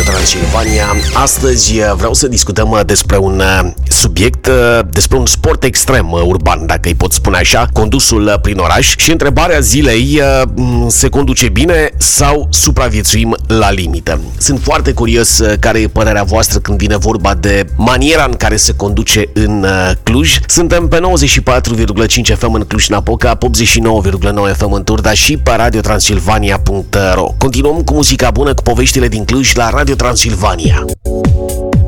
Transilvania. Astăzi vreau să discutăm despre un subiect, despre un sport extrem urban, dacă îi pot spune așa, condusul prin oraș. Și întrebarea zilei: se conduce bine sau supraviețuim la limită? Sunt foarte curios care e părerea voastră când vine vorba de maniera în care se conduce în Cluj. Suntem pe 94,5 FM în Cluj-Napoca, 89,9 FM în Turda și pe radiotransilvania.ro. Continuăm cu muzica bună, cu poveștile din Cluj la Radio Transilvania.